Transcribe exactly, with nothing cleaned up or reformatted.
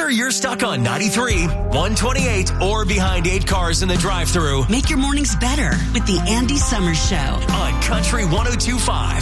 Whether you're stuck on ninety-three, one twenty-eight, or behind eight cars in the drive-thru, make your mornings better with the Andy Summers Show on Country one oh two point five.